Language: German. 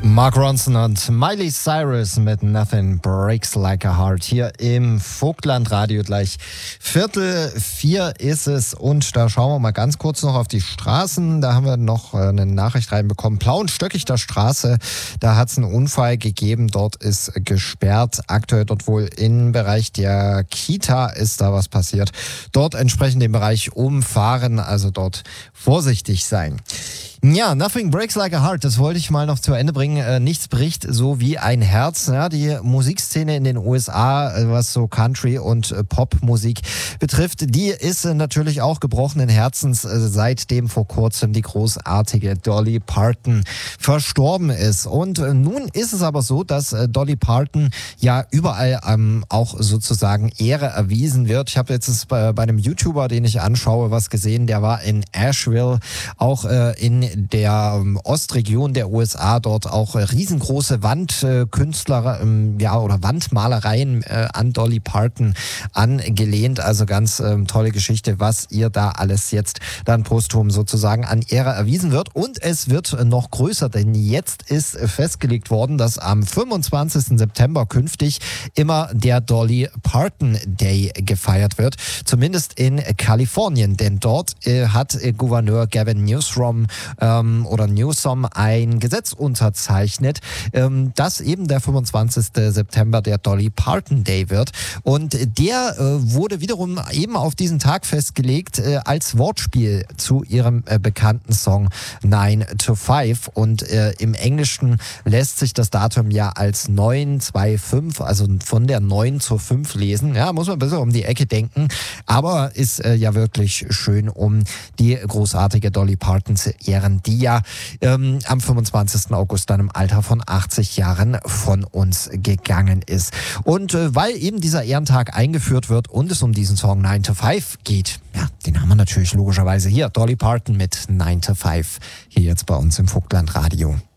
Mark Ronson und Miley Cyrus mit Nothing Breaks Like a Heart hier im Vogtland-Radio. Gleich 3:45 ist es und da schauen wir mal ganz kurz noch auf die Straßen. Da haben wir noch eine Nachricht reinbekommen. Plauen-Stöckichter Straße, da hat es einen Unfall gegeben. Dort ist gesperrt. Aktuell dort wohl im Bereich der Kita ist da was passiert. Dort entsprechend den Bereich umfahren, also dort vorsichtig sein. Ja, Nothing Breaks Like a Heart, das wollte ich mal noch zu Ende bringen. Nichts bricht so wie ein Herz. Ja, die Musikszene in den USA, was so Country- und Popmusik betrifft, die ist natürlich auch gebrochenen Herzens, seitdem vor kurzem die großartige Dolly Parton verstorben ist. Und nun ist es aber so, dass Dolly Parton ja überall auch sozusagen Ehre erwiesen wird. Ich habe jetzt bei einem YouTuber, den ich anschaue, was gesehen, der war in Asheville, auch in der Ostregion der USA, dort auch riesengroße Wandkünstler oder Wandmalereien an Dolly Parton angelehnt. Also ganz tolle Geschichte, was ihr da alles jetzt dann posthum sozusagen an Ehre erwiesen wird. Und es wird noch größer, denn jetzt ist festgelegt worden, dass am 25. September künftig immer der Dolly Parton Day gefeiert wird. Zumindest in Kalifornien, denn dort hat Gouverneur Gavin Newsom ein Gesetz unterzeichnet, dass eben der 25. September der Dolly Parton Day wird. Und der wurde wiederum eben auf diesen Tag festgelegt als Wortspiel zu ihrem bekannten Song 9 to 5. Und im Englischen lässt sich das Datum ja als 925, also von der 9 zur 5 lesen. Ja, muss man ein bisschen um die Ecke denken. Aber ist ja wirklich schön, um die großartige Dolly Parton zu ehren, die ja am 25. August dann im Alter von 80 Jahren von uns gegangen ist. Und weil eben dieser Ehrentag eingeführt wird und es um diesen Song 9 to 5 geht, ja, den haben wir natürlich logischerweise hier. Dolly Parton mit 9 to 5 hier jetzt bei uns im Vogtland Radio.